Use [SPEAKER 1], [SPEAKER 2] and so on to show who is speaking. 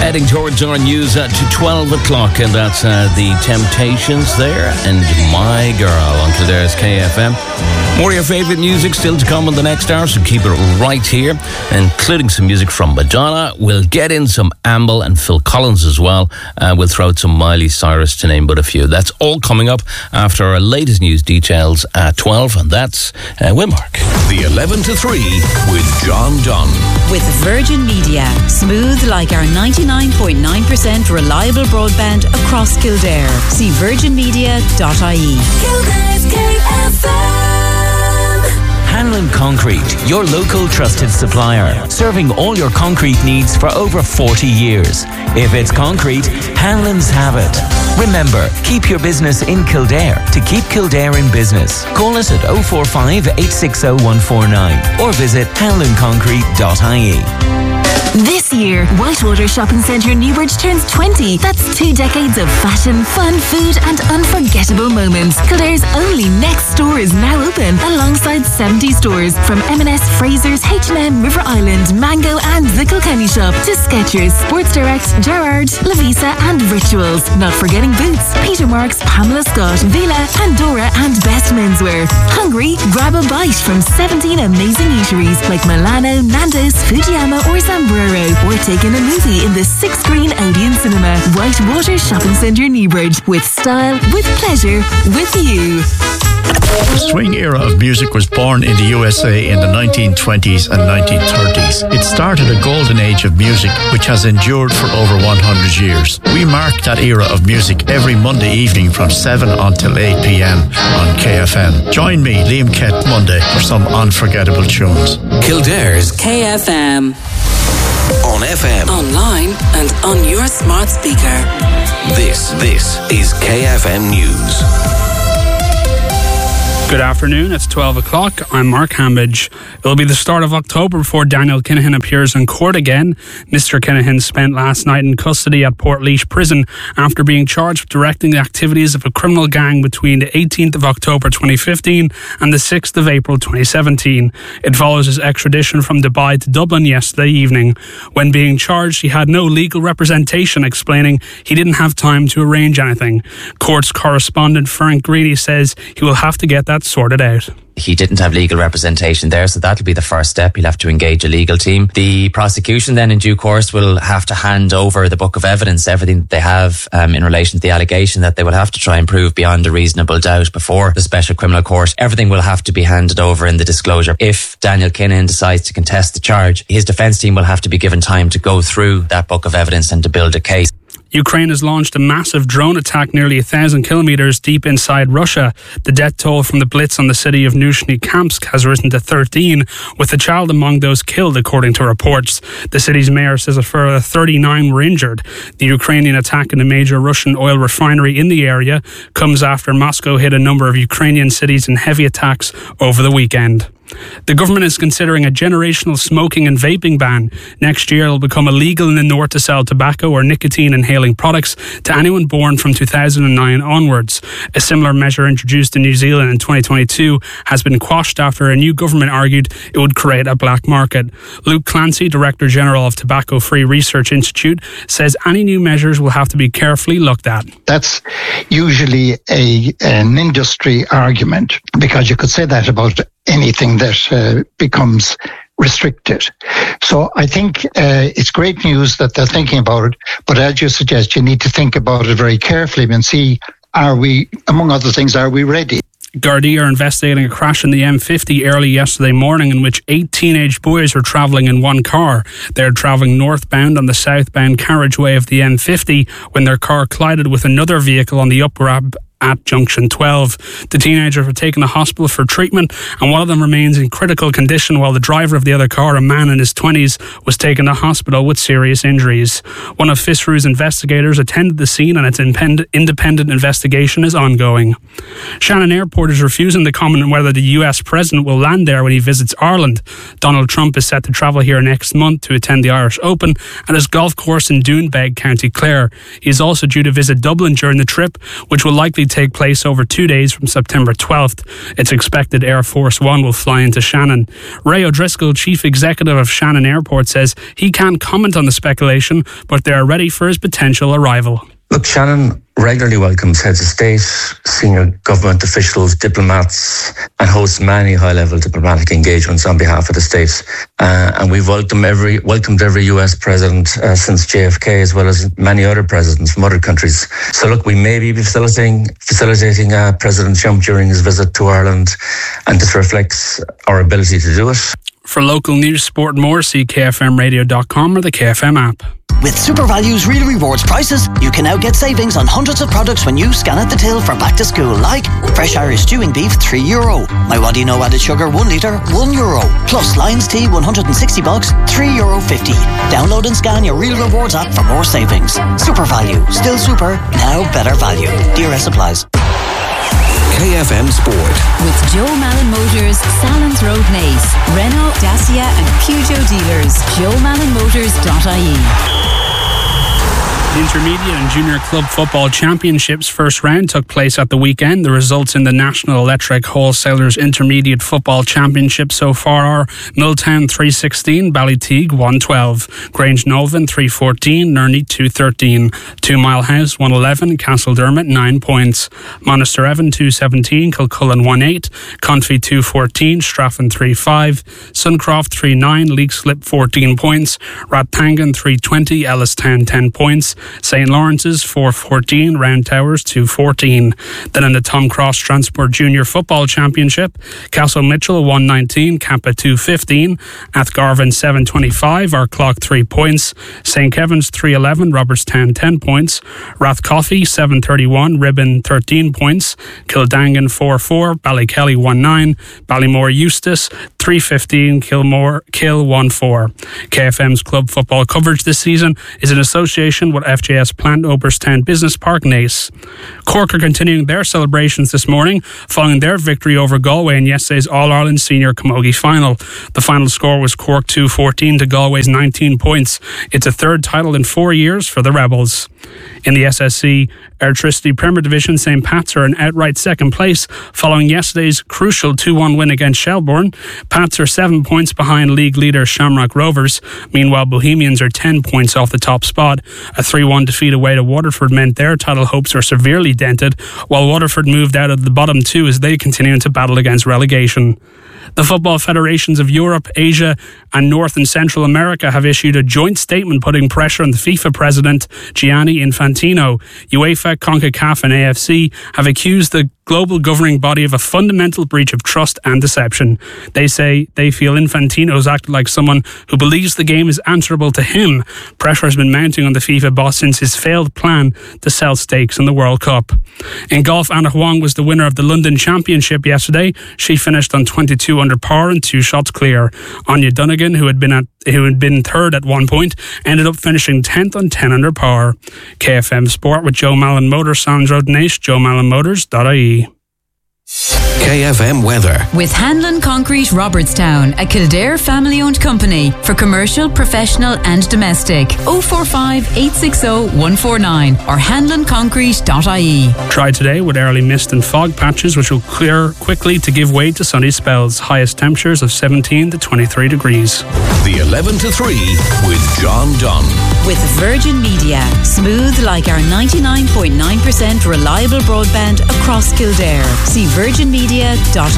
[SPEAKER 1] heading towards our news to 12 o'clock, and that's the Temptations there and My Girl on Kildare's KFM. More of your favourite music still to come in the next hour, so keep it right here, including some music from Madonna. We'll get in some Amble and Phil Collins as well. We'll throw out some Miley Cyrus, to name but a few. That's all coming up after our latest news details at 12, and that's Wimmark.
[SPEAKER 2] The 11 to 3 with John Dunn.
[SPEAKER 3] With Virgin Media. Smooth like our 99.9% reliable broadband across Kildare. See virginmedia.ie.
[SPEAKER 4] Kildare's KFM.
[SPEAKER 5] Hanlon Concrete, your local trusted supplier, serving all your concrete needs for over 40 years. If it's concrete, Hanlon's have it. Remember, keep your business in Kildare to keep Kildare in business. Call us at 045 860 149 or visit hanlonconcrete.ie.
[SPEAKER 4] This year, Whitewater Shopping Centre Newbridge turns 20. That's 2 decades of fashion, fun, food and unforgettable moments. Kildare's only next store is now open, alongside 70 stores from M&S, Fraser's, H&M, River Island, Mango and The Kilkenny Shop to Skechers, Sports Direct, Gerrard, Lavisa and Rituals. Not forgetting Boots, Peter Marks, Pamela Scott, Villa, Pandora and Best Menswear. Hungry? Grab a bite from 17 amazing eateries like Milano, Nando's, Fujiyama or Zambro. Or taking a movie in the 6-screen Odeon Cinema. Whitewater Shopping Centre Newbridge. With style, with pleasure, with you.
[SPEAKER 6] The swing era of music was born in the USA in the 1920s and 1930s. It started a golden age of music which has endured for over 100 years. We mark that era of music every Monday evening from 7 until 8 p.m. on KFM. Join me, Liam Kent, Monday for some unforgettable tunes.
[SPEAKER 2] Kildare's
[SPEAKER 3] KFM.
[SPEAKER 2] On FM,
[SPEAKER 3] Online and on your smart speaker.
[SPEAKER 2] This is KFM News.
[SPEAKER 7] Good afternoon, it's 12 o'clock. I'm Mark Hambidge. It'll be the start of October before Daniel Kinahan appears in court again. Mr. Kinahan spent last night in custody at Portlaoise Prison after being charged with directing the activities of a criminal gang between the 18th of October 2015 and the 6th of April 2017. It follows his extradition from Dubai to Dublin yesterday evening. When being charged, he had no legal representation, explaining he didn't have time to arrange anything. Courts correspondent Frank Greedy says he will have to get that sorted out.
[SPEAKER 8] He didn't have legal representation there, so that'll be the first step. He'll have to engage a legal team. The prosecution then in due course will have to hand over the book of evidence, everything that they have in relation to the allegation that they will have to try and prove beyond a reasonable doubt before the Special Criminal Court. Everything will have to be handed over in the disclosure. If Daniel Kinahan decides to contest the charge, his defence team will have to be given time to go through that book of evidence and to build a case.
[SPEAKER 7] Ukraine has launched a massive drone attack nearly 1,000 kilometres deep inside Russia. The death toll from the blitz on the city of Nizhny-Kamsk has risen to 13, with a child among those killed, according to reports. The city's mayor says a further 39 were injured. The Ukrainian attack in a major Russian oil refinery in the area comes after Moscow hit a number of Ukrainian cities in heavy attacks over the weekend. The government is considering a generational smoking and vaping ban. Next year it will become illegal in the north to sell tobacco or nicotine inhaling products to anyone born from 2009 onwards. A similar measure introduced in New Zealand in 2022 has been quashed after a new government argued it would create a black market. Luke Clancy, Director General of Tobacco Free Research Institute, says any new measures will have to be carefully looked at.
[SPEAKER 9] That's usually an industry argument, because you could say that about anything that becomes restricted. So I think it's great news that they're thinking about it, but as you suggest, you need to think about it very carefully and see, are we, among other things, are we ready?
[SPEAKER 7] Gardaí are investigating a crash in the M50 early yesterday morning in which 8 teenage boys were travelling in one car. They were travelling northbound on the southbound carriageway of the M50 when their car collided with another vehicle on the upgrab at Junction 12. The teenagers were taken to hospital for treatment, and one of them remains in critical condition, while the driver of the other car, a man in his 20s, was taken to hospital with serious injuries. One of FISRU's investigators attended the scene, and its independent investigation is ongoing. Shannon Airport is refusing to comment on whether the US president will land there when he visits Ireland. Donald Trump is set to travel here next month to attend the Irish Open at his golf course in Doonbeg, County Clare. He is also due to visit Dublin during the trip, which will likely take place over 2 days from September 12th. It's expected Air Force One will fly into Shannon. Ray O'Driscoll, Chief Executive of Shannon Airport, says he can't comment on the speculation, but they are ready for his potential arrival.
[SPEAKER 10] Look, Shannon regularly welcomes heads of state, senior government officials, diplomats, and hosts many high-level diplomatic engagements on behalf of the state. And we've welcomed every US president since JFK, as well as many other presidents from other countries. So look, we may be facilitating President Trump during his visit to Ireland, and this reflects our ability to do it.
[SPEAKER 7] For local news, sport and more, see kfmradio.com or the KFM app.
[SPEAKER 11] With SuperValue's Real Rewards prices, you can now get savings on hundreds of products when you scan at the till for back to school, like fresh Irish stewing beef, €3. My What Do You Know added sugar, 1 litre, €1. Plus Lions tea, 160 bucks, €3.50. Download and scan your Real Rewards app for more savings. SuperValue, still super, now better value. DRS applies.
[SPEAKER 2] KFM Sport.
[SPEAKER 3] With Joe Malin Motors, Salons Road, Naas, Renault, Dacia and Peugeot dealers. JoeMalinMotors.ie.
[SPEAKER 7] The Intermediate and Junior Club Football Championships first round took place at the weekend. The results in the National Electric Wholesalers Intermediate Football Championship so far are Milltown 316, Ballyteague 112, Grange Nolan 314, Nerney 213, 2 Mile House 111, Castledermot 9 points, Monasterevan 217, Kilcullen 18, Confey 214, Straffan 35, Suncroft 39, Leakslip 14 points, Rathangan 320, Ellistown 10 points, St. Lawrence's 414, Round Towers 214. Then in the Tom Cross Transport Junior Football Championship, Castle Mitchell 119, Kappa 215, Athgarvan 725, Arklock 3 points, St. Kevin's 311, Robertstown 10 points, Rathcoffey 731, Ribbon 13 points, Kildangan 44, Ballykelly 19, Ballymore Eustace 315, Kill 14. KFM's club football coverage this season is in association with FJS Plant Oberstown Business Park, Naas. Cork are continuing their celebrations this morning following their victory over Galway in yesterday's All-Ireland Senior Camogie final. The final score was Cork 2-14 to Galway's 19 points. It's a third title in 4 years for the Rebels. In the SSC Electricity Premier Division, St. Pat's are in outright second place following yesterday's crucial 2-1 win against Shelbourne. Pats are 7 points behind league leader Shamrock Rovers. Meanwhile, Bohemians are 10 points off the top spot. A 3-1 defeat away to Waterford meant their title hopes are severely dented, while Waterford moved out of the bottom two as they continue to battle against relegation. The football federations of Europe, Asia and North and Central America have issued a joint statement putting pressure on the FIFA president, Gianni Infantino. UEFA, CONCACAF and AFC have accused the global governing body of a fundamental breach of trust and deception. They say they feel Infantino's acted like someone who believes the game is answerable to him. Pressure has been mounting on the FIFA boss since his failed plan to sell stakes in the World Cup. In golf, Anna Huang was the winner of the London Championship yesterday. She finished on 22 under par and 2 shots clear. Anya Dunnigan, who had been third at one point, ended up finishing 10th on 10 under par. KFM Sport with Joe Malin Motors, Sandro Dinesh, JoeMalinMotors.ie.
[SPEAKER 2] KFM Weather.
[SPEAKER 3] With Hanlon Concrete Robertstown, a Kildare family-owned company for commercial, professional and domestic. 045 860 149 or hanlonconcrete.ie.
[SPEAKER 7] Try today with early mist and fog patches which will clear quickly to give way to sunny spells. Highest temperatures of 17 to 23 degrees.
[SPEAKER 2] The 11 to 3 with John Dunn.
[SPEAKER 3] With Virgin Media. Smooth like our 99.9% reliable broadband across Kildare. See virginmedia.ie.